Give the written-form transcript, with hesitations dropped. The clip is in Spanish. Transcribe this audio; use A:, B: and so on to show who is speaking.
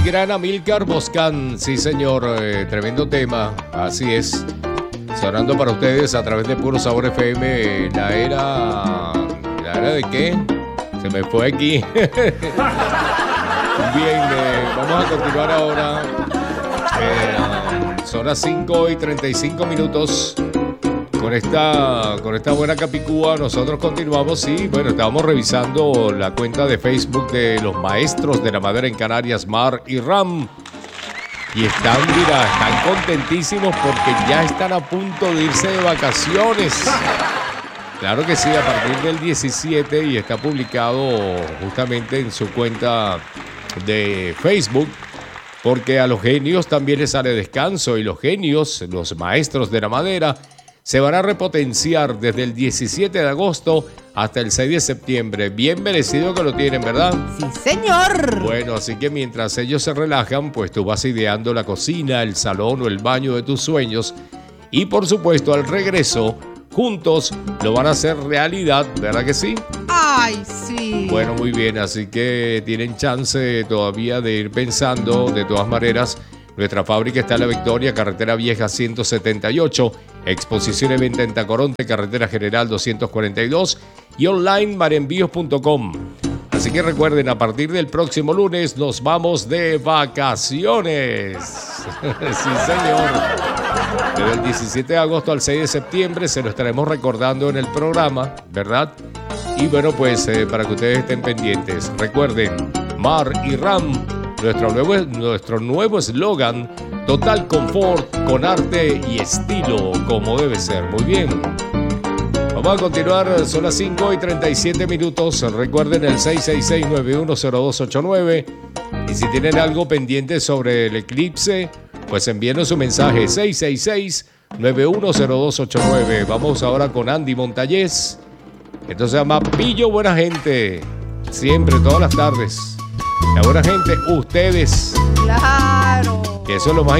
A: Gran Amílcar Boscán, sí señor, tremendo tema, así es. Sonando para ustedes a través de Puro Sabor FM, la era de qué, se me fue aquí. Bien, vamos a continuar ahora. Son las 5:35 con esta buena capicúa. Nosotros continuamos y bueno, estábamos revisando la cuenta de Facebook de los maestros de la madera en Canarias, Mar y Ram. Y están contentísimos porque ya están a punto de irse de vacaciones. Claro que sí, a partir del 17, y está publicado justamente en su cuenta de Facebook, porque a los genios también les sale descanso, y los genios, los maestros de la madera, se van a repotenciar desde el 17 de agosto hasta el 6 de septiembre. Bien merecido que lo tienen, ¿verdad?
B: Sí, señor.
A: Bueno, así que mientras ellos se relajan, pues tú vas ideando la cocina, el salón o el baño de tus sueños. Y por supuesto, al regreso, juntos lo van a hacer realidad, ¿verdad que sí?
B: ¡Ay, sí!
A: Bueno, muy bien, así que tienen chance todavía de ir pensando. De todas maneras, nuestra fábrica está en La Victoria, carretera vieja 178, exposición y venta en Tacoronte, carretera general 242 y online marenvíos.com. Así que recuerden, a partir del próximo lunes nos vamos de vacaciones. Sí, señor. Desde el 17 de agosto al 6 de septiembre se lo estaremos recordando en el programa, ¿verdad? Y bueno, pues para que ustedes estén pendientes, recuerden, Mar y Ram, nuestro nuevo eslogan: total confort con arte y estilo, como debe ser. Muy bien. Vamos a continuar, son las 5:37. Recuerden el 666-910289. Y si tienen algo pendiente sobre el eclipse, pues envíenos su mensaje 666-910289. Vamos ahora con Andy Montañez. Esto se llama Pillo Buena Gente. Siempre, todas las tardes. La buena gente, ustedes.
B: Claro.
A: Que eso es lo más